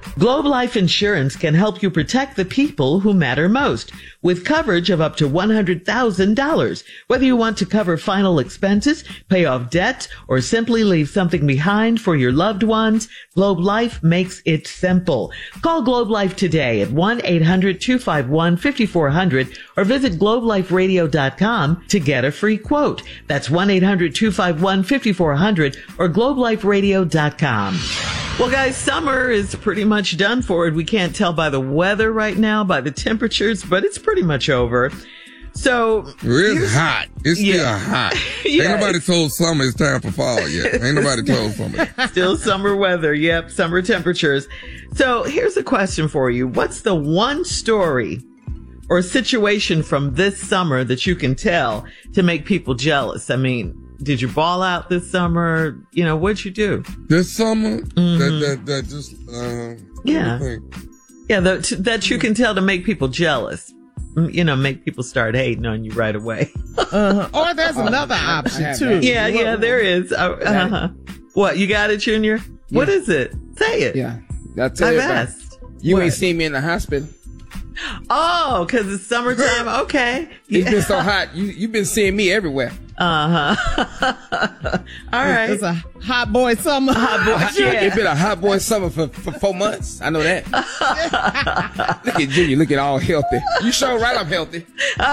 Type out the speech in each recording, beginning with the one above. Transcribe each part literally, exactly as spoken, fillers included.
Globe Life Insurance can help you protect the people who matter most with coverage of up to one hundred thousand dollars. Whether you want to cover final expenses, pay off debt, or simply leave something behind for your loved ones, Globe Life makes it simple. Call Globe Life today at one eight hundred two five one five four zero zero or visit globe life radio dot com to get a free quote. That's one eight hundred two five one five four zero zero or globe life radio dot com. Well, guys, summer is pretty much done for it. We can't tell by the weather right now, by the temperatures, but it's pretty much over. So it's hot. It's yeah. still hot. Yeah, Ain't nobody told summer it's time for fall yet. Ain't nobody told summer. Still summer weather. Yep, summer temperatures. So here's a question for you. What's the one story or situation from this summer that you can tell to make people jealous? I mean, did you ball out this summer? You know, what'd you do? This summer? Mm-hmm. That, that, that just, uh, yeah. Yeah, that, that you can tell to make people jealous. You know, make people start hating on you right away. uh-huh. Or there's another option, too. Yeah, yeah, there is. Uh, uh-huh. What, you got it, Junior? Yeah. What is it? Say it. Yeah. I'll tell I've you asked. You what? ain't seen me in the hospital. Oh, because it's summertime. Okay. It's yeah. been so hot. You, you've been seeing me everywhere. Uh-huh. All right. It's a hot boy summer. Hot boy, yeah. It's been a hot boy summer for, for four months. I know that. Look at Junior looking all healthy. You sure right I'm healthy.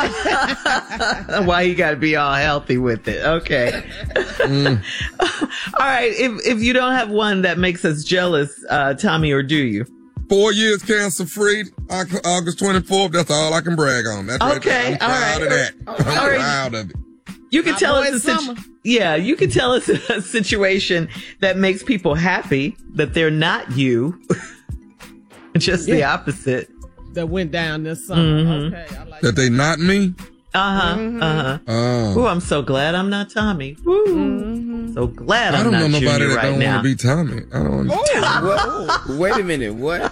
Why you got to be all healthy with it? Okay. Mm. All right. If if you don't have one that makes us jealous, uh, Tommy, or do you? Four years cancer free, August twenty-fourth. That's all I can brag on. That's okay. Right there. I'm all proud right. of that. I'm all right. proud of it. You can Hot tell boy us a situ- yeah, you can tell us a situation that makes people happy that they're not you. Just yeah. the opposite. That went down this summer. Mm-hmm. Okay, I like that. That they not me? Uh-huh. Mm-hmm. Uh-huh. Oh. Ooh, I'm so glad I'm not Tommy. Woo. Mm-hmm. So glad I'm not Junior right now. I don't know nobody that don't want to be Tommy. I don't want oh, well, wait a minute. What?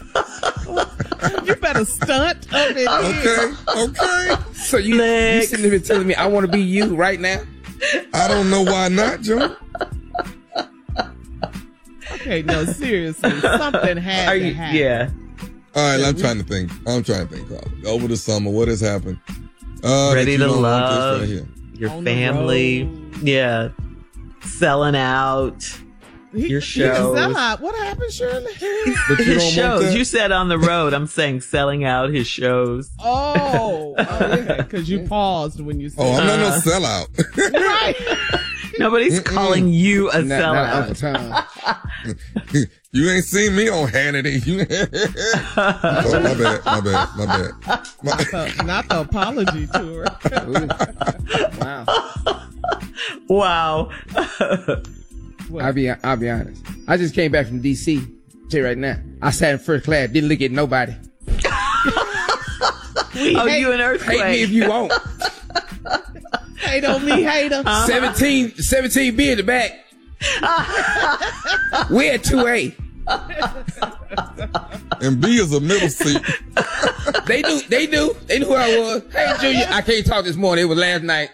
You better stunt up in Okay, okay. So you, you sitting there telling me I want to be you right now? I don't know why not, Joe. Okay, no, seriously. Something had Are to you, happen. Yeah. All right, I'm trying to think. I'm trying to think. Over the summer, what has happened? Uh, Ready to love right your On family. Yeah. Selling out. He, your shows. What happened, Shirley? His shows. You said on the road. I'm saying selling out his shows. Oh, because oh, you paused when you said. Oh, I'm not uh, no sellout. Right. Nobody's Mm-mm. calling you a not, sellout. Not you ain't seen me on Hannity. Oh, my bad. My bad. My bad. My not, the, not the apology tour. Wow. Wow. I'll be I'll be honest. I just came back from D C. I'll tell you right now. I sat in first class, didn't look at nobody. We oh, hate, you an earthquake. Hate me if you want. Hate on me, hater. Uh-huh. seventeen, seventeen B in the back. We're at two A. And B is a middle seat. They do, they do. They knew who I was. Hey, Junior, I can't talk this morning. It was last night.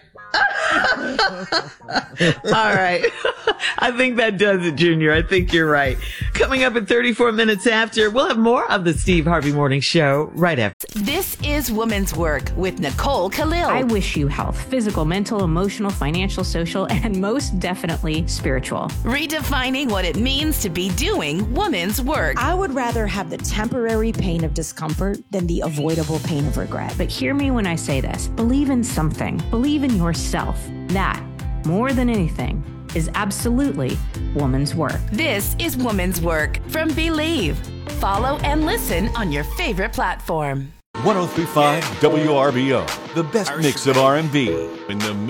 All right. I think that does it, Junior. I think you're right. Coming up at thirty-four minutes after, we'll have more of the Steve Harvey Morning Show right after. This is Woman's Work with Nicole Khalil. I wish you health, physical, mental, emotional, financial, social, and most definitely spiritual. Redefining what it means to be doing woman's work. I would rather have the temporary pain of discomfort than the avoidable pain of regret. But hear me when I say this. Believe in something. Believe in yourself. That, more than anything, is absolutely woman's work. This is Woman's Work from Believe. Follow and listen on your favorite platform. one oh three point five W R B O, the best mix of R and B in the